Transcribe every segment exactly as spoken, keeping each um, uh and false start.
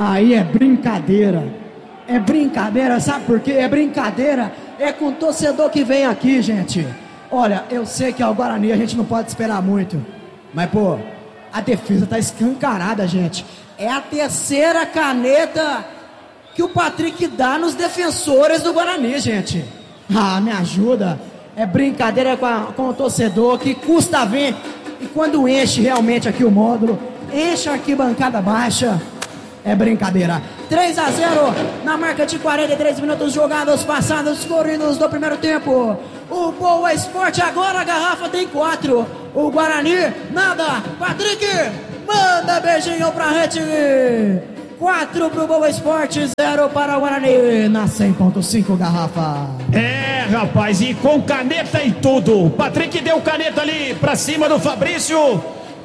Aí é brincadeira. É brincadeira, sabe por quê? É brincadeira. É com o torcedor que vem aqui, gente. Olha, eu sei que ao Guarani a gente não pode esperar muito. Mas, pô, a defesa tá escancarada, gente. É a terceira caneta que o Patrick dá nos defensores do Guarani, gente. Ah, me ajuda. É brincadeira com, a, com o torcedor que custa vir. E quando enche realmente aqui o módulo, enche a arquibancada baixa, é brincadeira. três a zero na marca de quarenta e três minutos jogados, passados, corridos do primeiro tempo. O Boa Esporte agora, a garrafa tem quatro. O Guarani, nada. Patrick, manda beijinho pra rede. quatro pro Boa Esporte, zero para o Guarani na cem ponto cinco garrafa. É, rapaz, e com caneta e tudo. O Patrick deu caneta ali pra cima do Fabrício.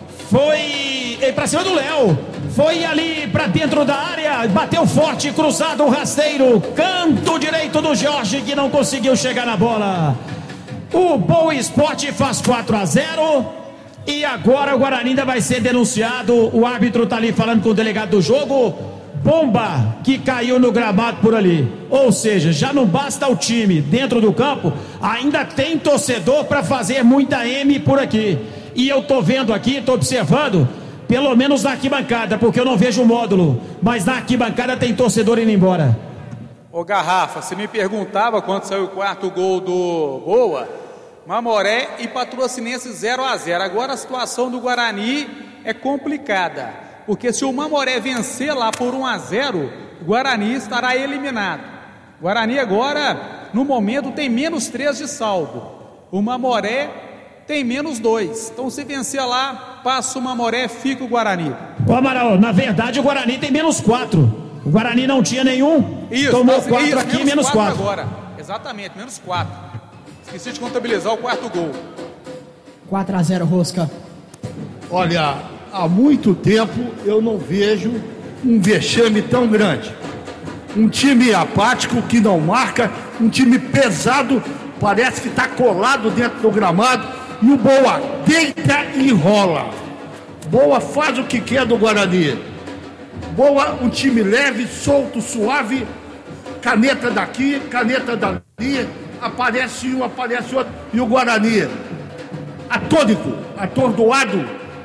Foi pra cima do Léo. Foi ali pra dentro da área. Bateu forte, cruzado, rasteiro. Canto direito do Jorge, que não conseguiu chegar na bola. O Boa Esporte faz quatro a zero. E agora o Guarani ainda vai ser denunciado. O árbitro tá ali falando com o delegado do jogo. Bomba que caiu no gramado por ali. Ou seja, já não basta o time dentro do campo, ainda tem torcedor para fazer muita M por aqui. E eu tô vendo aqui, tô observando, pelo menos na arquibancada, porque eu não vejo o módulo, mas na arquibancada tem torcedor indo embora. Ô Garrafa, você me perguntava quando saiu o quarto gol do Boa, Mamoré e Patrocinense zero a zero. Agora a situação do Guarani é complicada, porque se o Mamoré vencer lá por um a zero, o Guarani estará eliminado. O Guarani agora, no momento, tem menos três de saldo. O Mamoré tem menos dois. Então se vencer lá, passa o Mamoré, fica o Guarani. Ô Amaral, na verdade o Guarani tem menos quatro. O Guarani não tinha nenhum. Isso, tomou mas, quatro isso, aqui, menos quatro agora. Exatamente, menos quatro. Esqueci de contabilizar o quarto gol. quatro a zero, Rosca. Olha, há muito tempo eu não vejo um vexame tão grande. Um time apático que não marca, um time pesado, parece que está colado dentro do gramado. E o Boa deita e rola. Boa faz o que quer do Guarani. Boa, um time leve, solto, suave. Caneta daqui, caneta dali. Aparece um, aparece outro. E o Guarani, atônico, atordoado,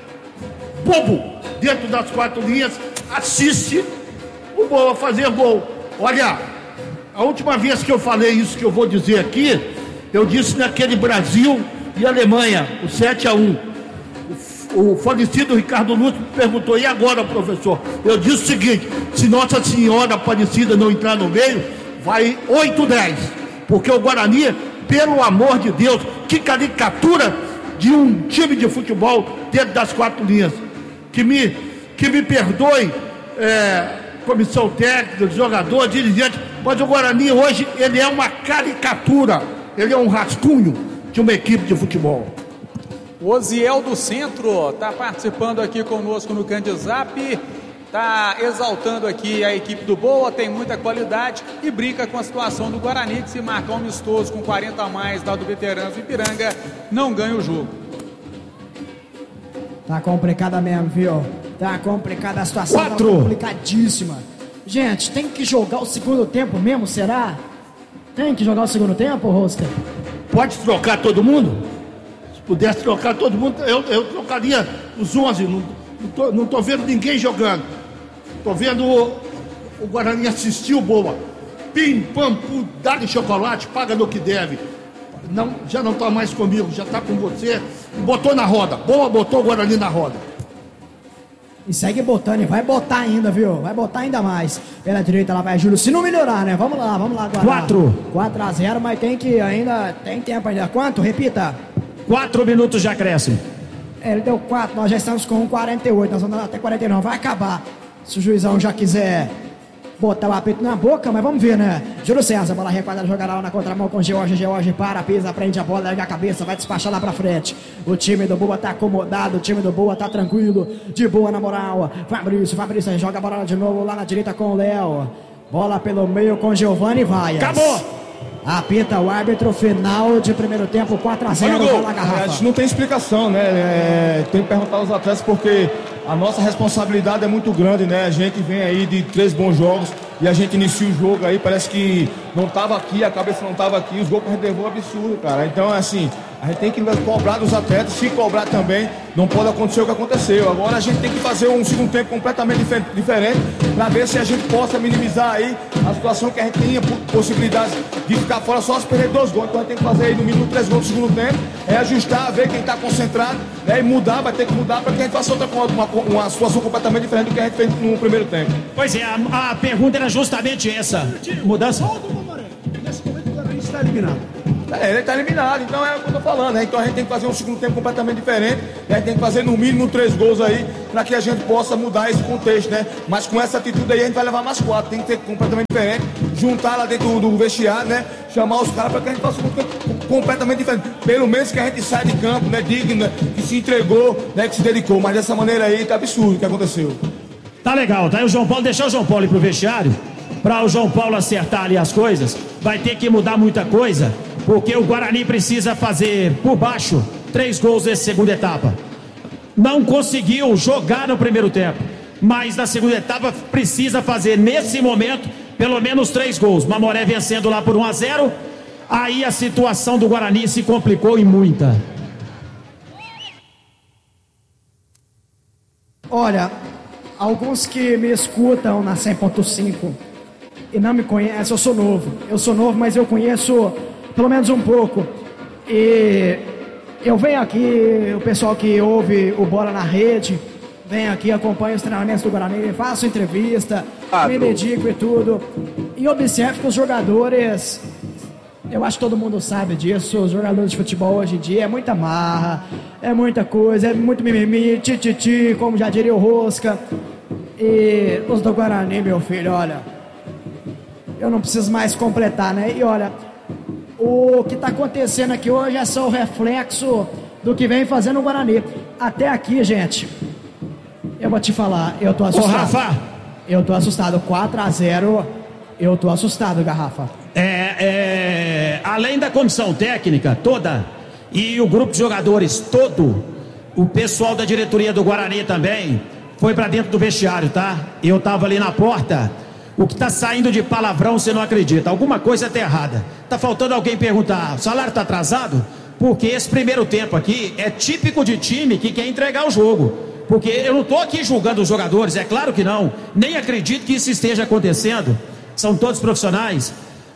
bobo, dentro das quatro linhas, assiste o Boa fazer gol. Olha, a última vez que eu falei isso que eu vou dizer aqui, eu disse naquele Brasil e Alemanha, o sete a um. O, o falecido Ricardo Lúcio me perguntou, e agora, professor? Eu disse o seguinte, se Nossa Senhora Aparecida não entrar no meio, vai oito a dez. Porque o Guarani, pelo amor de Deus, que caricatura de um time de futebol dentro das quatro linhas. Que me, que me perdoe, é, comissão técnica, jogador, dirigente, mas o Guarani hoje, ele é uma caricatura, ele é um rascunho de uma equipe de futebol. O Osiel do Centro está participando aqui conosco no Candizap, está exaltando aqui a equipe do Boa, tem muita qualidade e brinca com a situação do Guarani, que se marcar um amistoso com quarenta a mais da do Veteranos Ipiranga, não ganha o jogo. Tá complicada mesmo, viu? Tá complicada a situação. Quatro. Tá complicadíssima. Gente, tem que jogar o segundo tempo mesmo, será? Tem que jogar o segundo tempo, Rosca? Pode trocar todo mundo? Se pudesse trocar todo mundo, eu, eu trocaria os onze. Não, não, tô, não tô vendo ninguém jogando. Tô vendo o, o Guarani assistir o Boa. Pim, pam, pum, dá-lhe chocolate, paga no que deve. Não, já não tá mais comigo, já tá com você. Botou na roda. Boa, botou o Guarani na roda. E segue botando, e vai botar ainda, viu? Vai botar ainda mais. Pela direita lá vai Júlio, se não melhorar, né? Vamos lá, vamos lá agora. Quatro. quatro a zero, mas tem que ainda, tem tempo ainda. Quanto? Repita. Quatro minutos de acréscimo. É, ele deu quatro, nós já estamos com um quarenta e oito, nós vamos até quarenta e nove, vai acabar. Se o juizão já quiser botar o apito na boca, mas vamos ver, né? Júlio César, bola recuada, jogará lá na contramão com o George, George para, pisa, prende a bola, larga a cabeça, vai despachar lá pra frente. O time do Boa tá acomodado, o time do Boa tá tranquilo, de boa na moral. Fabrício, Fabrício joga a bola de novo lá na direita com o Léo. Bola pelo meio com Giovanni, vai. Acabou! Apita o árbitro, final de primeiro tempo, quatro a zero. A gente não tem explicação, né? É, tem que perguntar aos atletas porque a nossa responsabilidade é muito grande, né? A gente vem aí de três bons jogos e a gente inicia o jogo aí, parece que não estava aqui, a cabeça não estava aqui, os gols que a gente levou é absurdo, cara. Então, assim, a gente tem que cobrar dos atletas, se cobrar também, não pode acontecer o que aconteceu. Agora a gente tem que fazer um segundo tempo completamente diferente para ver se a gente possa minimizar aí a situação que a gente tinha possibilidade de ficar fora só se perder dois gols. Então a gente tem que fazer aí no mínimo três gols no segundo tempo, é ajustar, ver quem está concentrado, né, e mudar, vai ter que mudar para que a gente faça outra uma, uma situação completamente diferente do que a gente fez no primeiro tempo. Pois é, a, a pergunta era justamente essa. Mudança? Nesse momento o Guarani está eliminado. É, ele está eliminado, então é o que eu tô falando, né? Então a gente tem que fazer um segundo tempo completamente diferente, né? A gente tem que fazer no mínimo três gols aí, para que a gente possa mudar esse contexto, né? Mas com essa atitude aí a gente vai levar mais quatro, tem que ser completamente diferente, juntar lá dentro do, do vestiário, né? Chamar os caras para que a gente faça um tempo completamente diferente. Pelo menos que a gente saia de campo, né? Digno, né? Que se entregou, né? Que se dedicou, mas dessa maneira aí tá absurdo o que aconteceu. Tá legal, tá aí o João Paulo, deixar o João Paulo ir pro vestiário, para o João Paulo acertar ali as coisas, vai ter que mudar muita coisa, porque o Guarani precisa fazer por baixo três gols nessa segunda etapa. Não conseguiu jogar no primeiro tempo, mas na segunda etapa precisa fazer nesse momento pelo menos três gols. Mamoré vencendo lá por um a zero, aí a situação do Guarani se complicou e muita. Olha, alguns que me escutam na cem ponto cinco e não me conhecem, eu sou novo, eu sou novo, mas eu conheço pelo menos um pouco, e eu venho aqui, o pessoal que ouve o Bola na Rede, vem aqui, acompanha os treinamentos do Guarani, faço entrevista, ah, me dedico e tudo, e observo que os jogadores, eu acho que todo mundo sabe disso, os jogadores de futebol hoje em dia é muita marra, é muita coisa, é muito mimimi, tititi, como já diria o Rosca, e os do Guarani, meu filho, olha, eu não preciso mais completar, né, e olha, o que está acontecendo aqui hoje é só o reflexo do que vem fazendo o Guarani. Até aqui, gente, eu vou te falar, eu tô assustado. Ô, Rafa! Eu tô assustado, quatro a zero, eu tô assustado, Garrafa. É, é, além da comissão técnica toda e o grupo de jogadores todo, o pessoal da diretoria do Guarani também foi para dentro do vestiário, tá? Eu tava ali na porta. O que está saindo de palavrão você não acredita, alguma coisa está errada. Está faltando alguém perguntar, o salário está atrasado? Porque esse primeiro tempo aqui é típico de time que quer entregar o jogo. Porque eu não estou aqui julgando os jogadores, é claro que não, nem acredito que isso esteja acontecendo, são todos profissionais.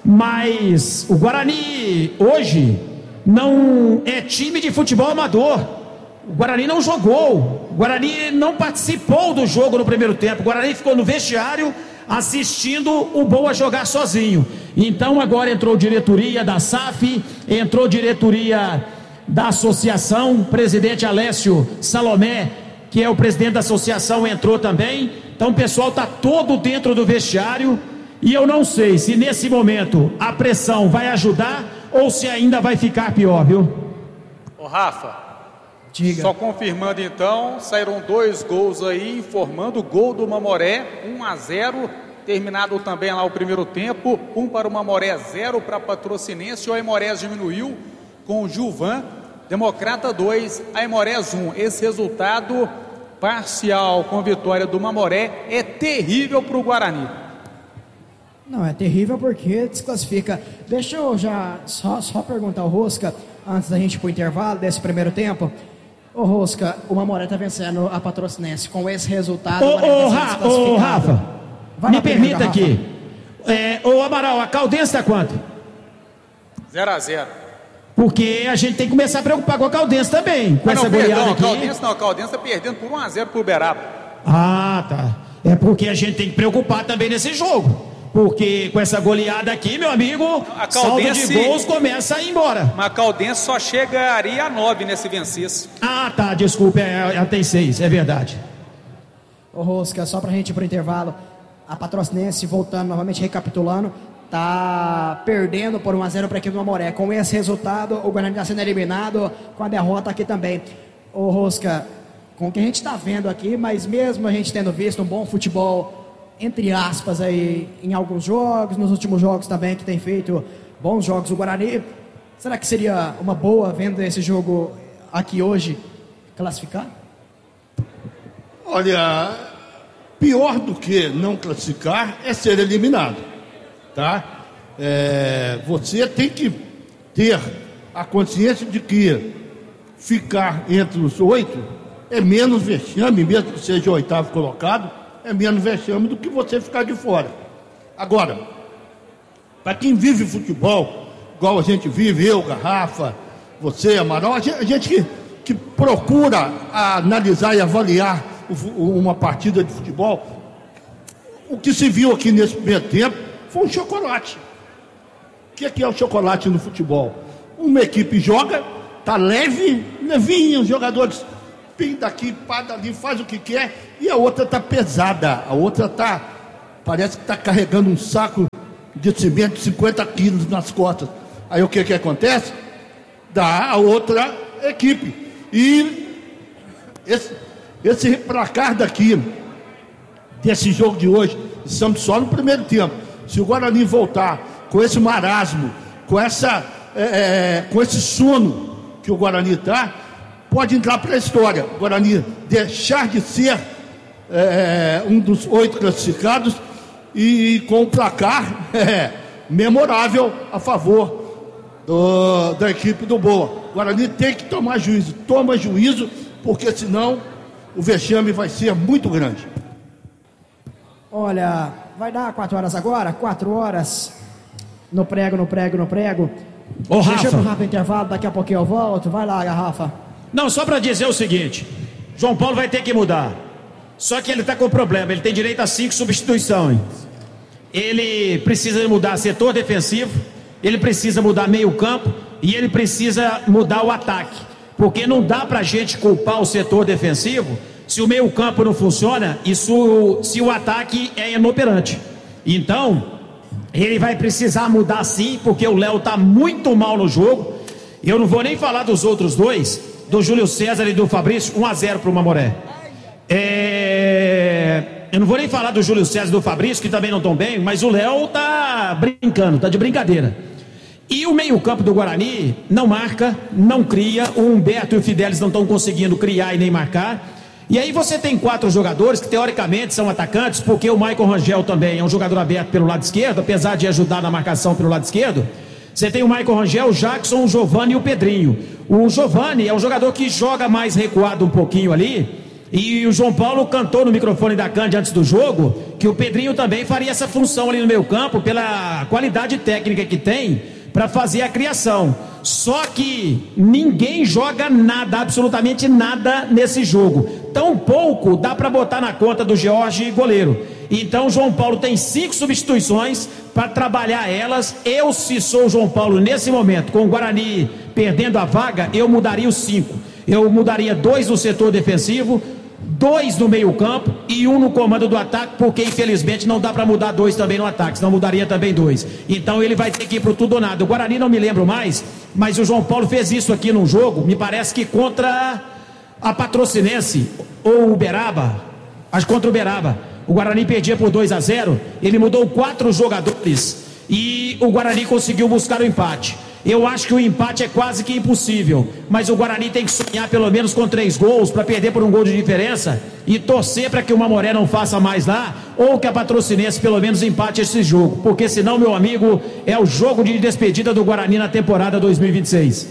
Mas o Guarani hoje não é time de futebol amador. O Guarani não jogou, o Guarani não participou do jogo no primeiro tempo, o Guarani ficou no vestiário assistindo o Boa jogar sozinho. Então agora entrou diretoria da S A F, entrou diretoria da associação, o presidente Alessio Salomé, que é o presidente da associação, entrou também. Então o pessoal está todo dentro do vestiário, e eu não sei se nesse momento a pressão vai ajudar ou se ainda vai ficar pior, viu? Ô Rafa, diga. Só confirmando então, saíram dois gols aí, informando o gol do Mamoré, um a zero, terminado também lá o primeiro tempo, um para o Mamoré, zero para Patrocinense. O Aimorés diminuiu com o Gilvan. Democrata dois, Aimorés um. Esse resultado parcial com a vitória do Mamoré é terrível para o Guarani. Não, é terrível porque desclassifica. Deixa eu já só, só perguntar ao Rosca, antes da gente ir pro intervalo desse primeiro tempo. Ô Rosca, o Mamoré tá vencendo a Patrocinense. Com esse resultado, ô, o Guarani ô, tá sendo ô, Rafa, Vai me primeira, permita aqui. É, ô Amaral, a Caldense tá quanto? zero a zero. Porque a gente tem que começar a preocupar com a Caldense também, com ah, essa não, goleada perdão, aqui. A Caldense não, a Caldense tá perdendo por um a zero pro Uberaba. Ah, tá. É porque a gente tem que preocupar também nesse jogo. Porque com essa goleada aqui, meu amigo, a Caldense, saldo de gols começa a ir embora. Mas a Caldense só chegaria a nove nesse vencesse. Ah, tá, desculpa, ela tem seis, é verdade. Ô Rosca, só pra gente ir pro intervalo, a Patrocinense, voltando novamente, recapitulando, tá perdendo por um a zero para a equipe do Mamoré. Com esse resultado, o Guarani está sendo eliminado, com a derrota aqui também. Ô Rosca, com o que a gente está vendo aqui, mas mesmo a gente tendo visto um bom futebol, entre aspas, aí, em alguns jogos, nos últimos jogos também, que tem feito bons jogos do Guarani. Será que seria uma boa, vendo esse jogo aqui hoje, classificar? Olha, pior do que não classificar é ser eliminado, tá? É, você tem que ter a consciência de que ficar entre os oito é menos vexame, mesmo que seja o oitavo colocado, é menos vexame do que você ficar de fora. Agora, para quem vive futebol, igual a gente vive, eu, Garrafa, você, Amaral, a gente, a gente que, que procura analisar e avaliar o, uma partida de futebol, o que se viu aqui nesse primeiro tempo foi um chocolate. O que é, que é o chocolate no futebol? Uma equipe joga, tá leve, levinho, os jogadores pim daqui, pá dali, faz o que quer, e a outra tá pesada, a outra tá, parece que tá carregando um saco de cimento de cinquenta quilos nas costas. Aí o que que acontece? Dá a outra equipe. E esse, esse placar daqui, desse jogo de hoje, estamos só no primeiro tempo. Se o Guarani voltar com esse marasmo, com, essa, é, com esse sono que o Guarani está, pode entrar para a história. O Guarani deixar de ser é, um dos oito classificados e com um placar é, memorável a favor do, da equipe do Boa. O Guarani tem que tomar juízo. Toma juízo, porque senão o vexame vai ser muito grande. Olha, vai dar quatro horas agora? Quatro horas. No prego, no prego, no prego. Ô, Rafa. Deixa eu pro rápido intervalo, daqui a pouquinho eu volto. Vai lá, Garrafa. Não, só para dizer o seguinte: João Paulo vai ter que mudar. Só que ele está com problema, ele tem direito a cinco substituições. Ele precisa mudar setor defensivo, ele precisa mudar meio campo e ele precisa mudar o ataque. Porque não dá pra gente culpar o setor defensivo se o meio campo não funciona e se o, se o ataque é inoperante. Então, ele vai precisar mudar sim, porque o Léo tá muito mal no jogo. Eu não vou nem falar dos outros dois, do Júlio César e do Fabrício. Um a zero pro Mamoré. É... Eu não vou nem falar do Júlio César e do Fabrício, que também não estão bem, mas o Léo tá brincando, tá de brincadeira. E o meio-campo do Guarani não marca, não cria. O Humberto e o Fidelis não estão conseguindo criar e nem marcar. E aí você tem quatro jogadores que teoricamente são atacantes, porque o Michael Rangel também é um jogador aberto pelo lado esquerdo, apesar de ajudar na marcação pelo lado esquerdo. Você tem o Michael Rangel, o Jackson, o Giovani e o Pedrinho. O Giovani é um jogador que joga mais recuado um pouquinho ali. E o João Paulo cantou no microfone da Cândia antes do jogo que o Pedrinho também faria essa função ali no meio campo, pela qualidade técnica que tem para fazer a criação. Só que ninguém joga nada, absolutamente nada nesse jogo. Tão pouco dá para botar na conta do Jorge goleiro. Então o João Paulo tem cinco substituições para trabalhar elas. Eu, se sou o João Paulo nesse momento, com o Guarani perdendo a vaga, eu mudaria os cinco. Eu mudaria dois no setor defensivo, dois no meio campo e um no comando do ataque, porque infelizmente não dá para mudar dois também no ataque, senão mudaria também dois. Então ele vai ter que ir pro tudo ou nada. O Guarani não me lembro mais, mas o João Paulo fez isso aqui num jogo, me parece que contra a Patrocinense ou o Uberaba, acho que contra o Uberaba. O Guarani perdia por dois a zero, ele mudou quatro jogadores e o Guarani conseguiu buscar o empate. Eu acho que o empate é quase que impossível, mas o Guarani tem que sonhar pelo menos com três gols para perder por um gol de diferença e torcer para que o Mamoré não faça mais lá, ou que a Patrocinense pelo menos empate esse jogo, porque senão, meu amigo, é o jogo de despedida do Guarani na temporada dois mil e vinte e seis.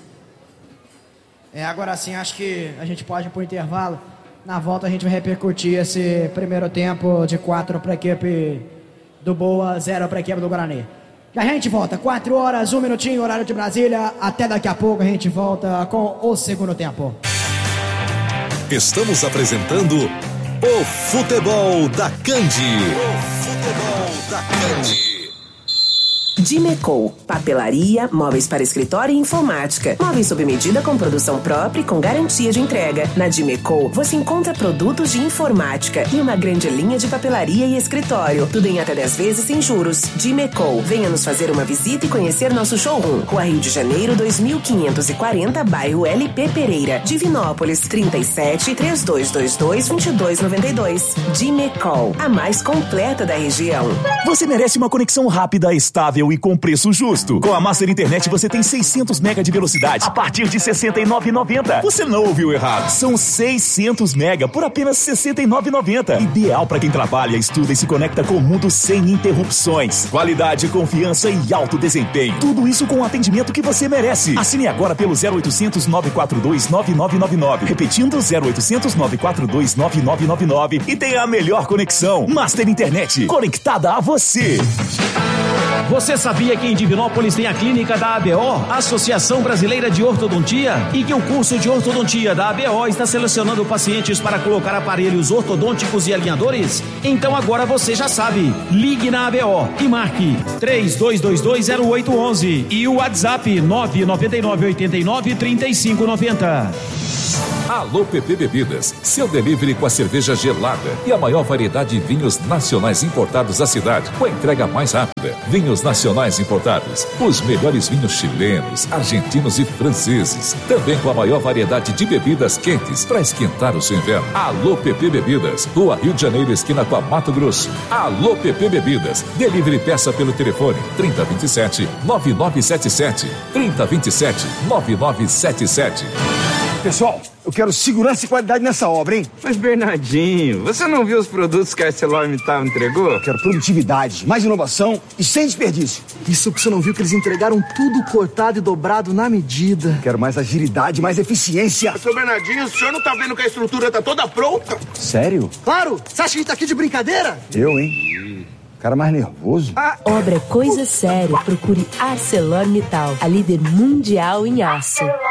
É, agora sim, acho que a gente pode ir pro intervalo. Na volta a gente vai repercutir esse primeiro tempo de quatro para a equipe do Boa, zero para a equipe do Guarani. E a gente volta, quatro horas, um minutinho, horário de Brasília. Até daqui a pouco a gente volta com o segundo tempo. Estamos apresentando o Futebol da Candi. O Futebol da Candi. Dimecol, papelaria, móveis para escritório e informática. Móveis sob medida com produção própria e com garantia de entrega. Na Dimecol, você encontra produtos de informática e uma grande linha de papelaria e escritório. Tudo em até dez vezes sem juros. Dimecol, venha nos fazer uma visita e conhecer nosso showroom. Rua Rio de Janeiro, dois mil quinhentos e quarenta, bairro L P Pereira. Divinópolis, trinta e sete, três dois dois dois, vinte e dois noventa e dois. Dimecol, a mais completa da região. Você merece uma conexão rápida, estável e com preço justo. Com a Master Internet você tem seiscentos mega de velocidade a partir de sessenta e nove reais e noventa centavos. Você não ouviu errado. São seiscentos mega por apenas sessenta e nove reais e noventa centavos. Ideal para quem trabalha, estuda e se conecta com o mundo sem interrupções. Qualidade, confiança e alto desempenho. Tudo isso com o atendimento que você merece. Assine agora pelo zero oitocentos, nove quatro dois, nove nove nove nove. Repetindo, zero oitocentos, nove quatro dois, nove nove nove nove. E tenha a melhor conexão. Master Internet, conectada a você. Você sabia que em Divinópolis tem a clínica da A B O, Associação Brasileira de Ortodontia, e que o curso de ortodontia da A B O está selecionando pacientes para colocar aparelhos ortodônticos e alinhadores? Então agora você já sabe. Ligue na A B O e marque três dois dois dois, zero oito um um e o WhatsApp nove nove nove, oito nove, três cinco nove zero. Alô P P Bebidas, seu delivery com a cerveja gelada e a maior variedade de vinhos nacionais importados da cidade, com a entrega mais rápida. Vinhos nacionais importados, os melhores vinhos chilenos, argentinos e franceses. Também com a maior variedade de bebidas quentes para esquentar o seu inverno. Alô P P Bebidas, Rua Rio de Janeiro, esquina com a Mato Grosso. Alô P P Bebidas, delivery peça pelo telefone trinta, vinte e sete, nove nove sete sete, trinta, vinte e sete, nove nove sete sete. Pessoal, eu quero segurança e qualidade nessa obra, hein? Mas, Bernardinho, você não viu os produtos que a ArcelorMittal entregou? Eu quero produtividade, mais inovação e sem desperdício. Isso que você não viu, que eles entregaram tudo cortado e dobrado na medida. Quero mais agilidade, mais eficiência. Seu Bernardinho, o senhor não tá vendo que a estrutura tá toda pronta? Sério? Claro! Você acha que a gente tá aqui de brincadeira? Eu, hein? Cara mais nervoso. Ah. Obra é coisa séria. Procure ArcelorMittal, a líder mundial em aço.